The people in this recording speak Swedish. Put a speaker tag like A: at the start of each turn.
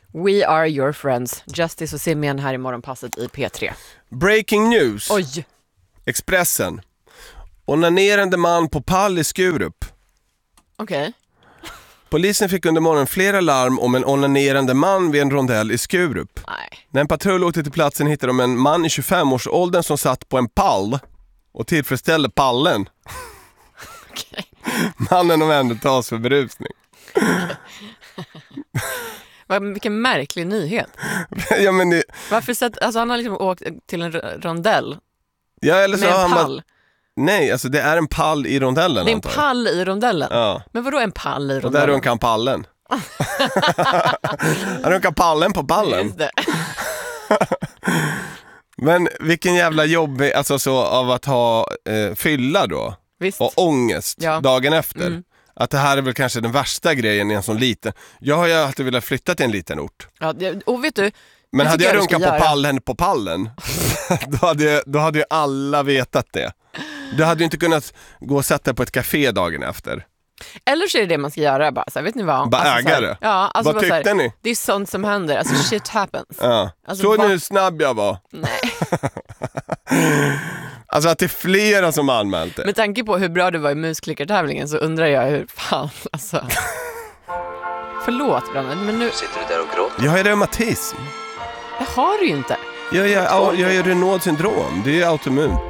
A: We are your friends. Justice och Simeon här i morgonpasset i P3.
B: Breaking news.
A: Oj.
B: Expressen. Onanerande man på pall i Skurup.
A: Okej.
B: Polisen fick under morgonen flera larm om en onanerande man vid en rondell i Skurup.
A: Nej.
B: När en patrull åkte till platsen hittade de en man i 25-årsåldern som satt på en pall och tillfredsställde pallen.
A: Okej.
B: Mannen omhändertas för berusning.
A: Vilken märklig nyhet.
B: Ja, men det,
A: Varför alltså han har liksom åkt till en rondell
B: ja, eller så
A: med
B: har
A: en
B: han
A: pall.
B: Nej, alltså det är en pall i rondellen.
A: Det är en pall i rondellen?
B: Ja.
A: Men vadå en pall i rondellen?
B: Och där runkar han pallen. Han runkar pallen på pallen.
A: Just det.
B: Men vilken jävla jobb alltså så av att ha fylla då.
A: Visst.
B: Och ångest dagen efter.
A: Mm.
B: Att det här är väl kanske den värsta grejen i en sån liten. Jag har ju alltid velat flytta till en liten ort.
A: Ja, och vet du,
B: Men hade jag
A: du
B: runkat
A: ska
B: på
A: göra.
B: pallen då hade ju alla vetat det. Du hade ju inte kunnat gå och sätta på ett café dagen efter.
A: Eller så är det det man ska göra bara så här, vet ni vad?
B: Bara
A: alltså,
B: ägare.
A: Ja, alltså
B: Vad tyckte ni?
A: Det är sånt som händer, alltså shit happens.
B: Ja.
A: Alltså,
B: Så nu hur snabb jag var.
A: Nej.
B: Alltså att det är flera som har anmält det.
A: Med tanke på hur bra du var i musklickartävlingen så undrar jag hur fan, alltså. Förlåt, Brandon, men nu
C: Sitter du där och gråter?
B: Jag har reumatism.
A: det har du ju inte.
B: Jag är Renault syndrom. Det är autoimmunt.